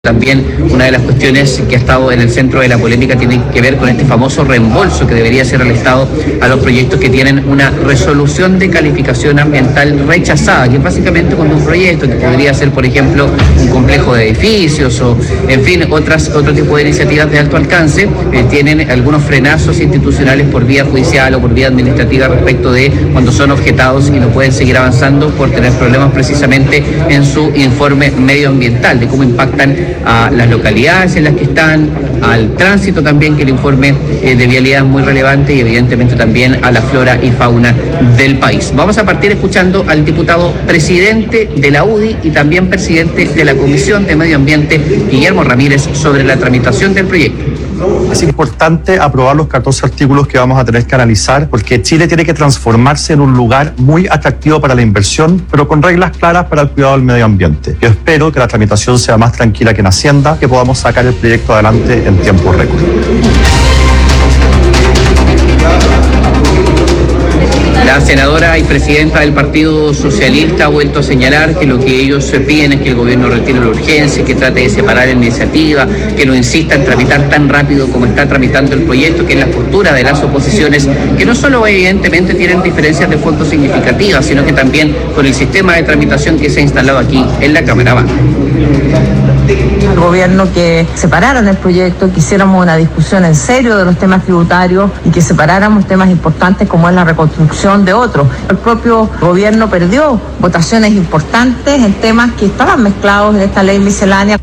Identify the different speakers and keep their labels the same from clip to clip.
Speaker 1: También una de las cuestiones que ha estado en el centro de la polémica tiene que ver con este famoso reembolso que debería hacer el Estado a los proyectos que tienen una resolución de calificación ambiental rechazada, que es básicamente cuando un proyecto que podría ser, por ejemplo, un complejo de edificios o, en fin, otro tipo de iniciativas de alto alcance, tienen algunos frenazos institucionales por vía judicial o por vía administrativa respecto de cuando son objetados y no pueden seguir avanzando por tener problemas precisamente en su informe medioambiental, de cómo impactan a las localidades en las que están, al tránsito también, que el informe de vialidad es muy relevante, y evidentemente también a la flora y fauna del país. Vamos a partir escuchando al diputado presidente de la UDI y también presidente de la Comisión de Medio Ambiente, Guillermo Ramírez, sobre la tramitación del proyecto.
Speaker 2: Es importante aprobar los 14 artículos que vamos a tener que analizar, porque Chile tiene que transformarse en un lugar muy atractivo para la inversión, pero con reglas claras para el cuidado del medio ambiente. Yo espero que la tramitación sea más tranquila que en Hacienda, que podamos sacar el proyecto adelante en tiempo récord.
Speaker 1: La senadora y presidenta del Partido Socialista ha vuelto a señalar que lo que ellos piden es que el gobierno retire la urgencia, que trate de separar la iniciativa, que no insista en tramitar tan rápido como está tramitando el proyecto, que es la postura de las oposiciones, que no solo evidentemente tienen diferencias de fondo significativas, sino que también con el sistema de tramitación que se ha instalado aquí en la Cámara Baja.
Speaker 3: El gobierno que separaran el proyecto, que hiciéramos una discusión en serio de los temas tributarios y que separáramos temas importantes como es la reconstrucción de otros. El propio gobierno perdió votaciones importantes en temas que estaban mezclados en esta ley miscelánea.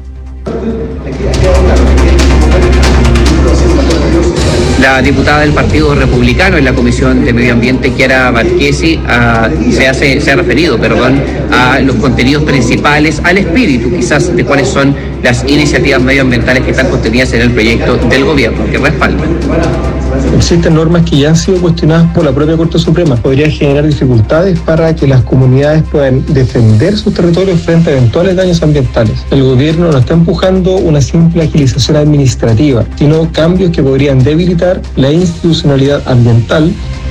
Speaker 1: La diputada del Partido Republicano en la Comisión de Medio Ambiente, Chiara Marchesi, se ha referido a los contenidos principales, al espíritu quizás de cuáles son las iniciativas medioambientales que están contenidas en el proyecto del gobierno que respaldan.
Speaker 4: Existen normas que ya han sido cuestionadas por la propia Corte Suprema. Podría generar dificultades para que las comunidades puedan defender sus territorios frente a eventuales daños ambientales. El gobierno no está empujando una simple agilización administrativa, sino cambios que podrían debilitar la institucionalidad ambiental.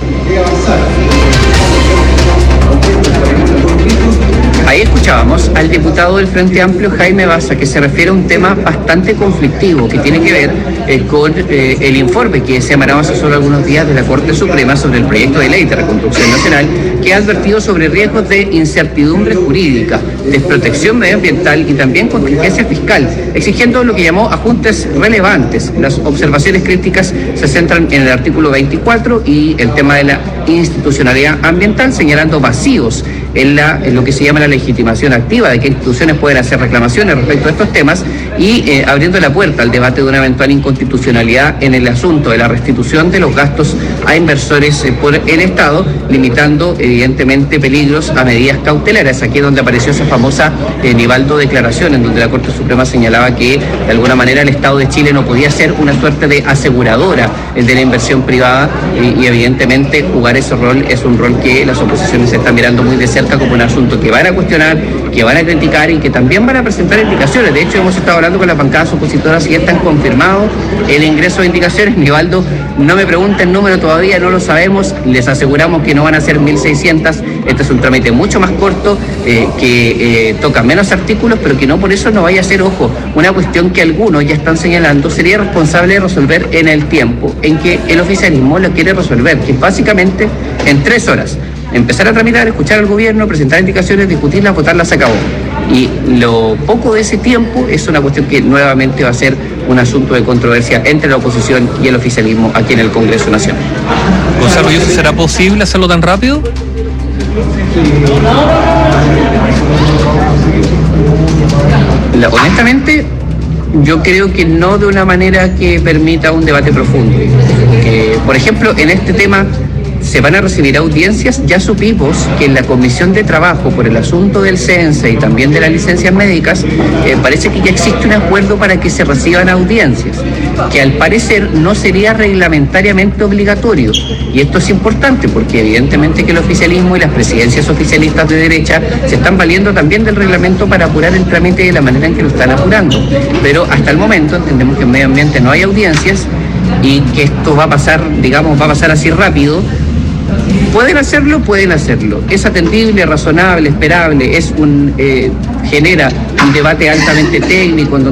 Speaker 1: Ahí escuchábamos al diputado del Frente Amplio, Jaime Baza, que se refiere a un tema bastante conflictivo que tiene que ver con el informe que se emanaba hace solo algunos días de la Corte Suprema sobre el proyecto de ley de reconstrucción nacional, que ha advertido sobre riesgos de incertidumbre jurídica, desprotección medioambiental y también contingencia fiscal, exigiendo lo que llamó ajustes relevantes. Las observaciones críticas se centran en el artículo 24 y el tema de la institucionalidad ambiental, señalando vacíos en lo que se llama la legitimación activa, de qué instituciones pueden hacer reclamaciones respecto a estos temas, y abriendo la puerta al debate de una eventual inconstitucionalidad en el asunto de la restitución de los gastos a inversores por el Estado, limitando evidentemente peligros a medidas cautelares. Aquí es donde apareció esa famosa Nivaldo declaración, en donde la Corte Suprema señalaba que de alguna manera el Estado de Chile no podía ser una suerte de aseguradora de la inversión privada, y evidentemente jugar ese rol es un rol que las oposiciones están mirando muy de cerca como un asunto que van a cuestionar, que van a criticar y que también van a presentar indicaciones. De hecho, hemos estado hablando con las bancadas opositoras y ya están confirmados el ingreso de indicaciones. Nivaldo, no me pregunten el número todavía, no lo sabemos, les aseguramos que no van a ser 1.600, este es un trámite mucho más corto, que toca menos artículos, pero que no por eso no vaya a ser, ojo, una cuestión que algunos ya están señalando sería responsable de resolver en el tiempo en que el oficialismo lo quiere resolver, que es básicamente en 3 horas. Empezar a tramitar, escuchar al gobierno, presentar indicaciones, discutirlas, votarlas, se acabó. Y lo poco de ese tiempo es una cuestión que nuevamente va a ser un asunto de controversia entre la oposición y el oficialismo aquí en el Congreso Nacional.
Speaker 5: Gonzalo, ¿y eso será posible hacerlo tan rápido?
Speaker 1: Honestamente, yo creo que no de una manera que permita un debate profundo. Por ejemplo, en este tema se van a recibir audiencias. Ya supimos que en la Comisión de Trabajo por el asunto del CENSE y también de las licencias médicas, parece que ya existe un acuerdo para que se reciban audiencias, que al parecer no sería reglamentariamente obligatorio. Y esto es importante porque evidentemente que el oficialismo y las presidencias oficialistas de derecha se están valiendo también del reglamento para apurar el trámite de la manera en que lo están apurando. Pero hasta el momento entendemos que en medio ambiente no hay audiencias y que esto va a pasar así rápido. Pueden hacerlo, es atendible, razonable, esperable, genera un debate altamente técnico, en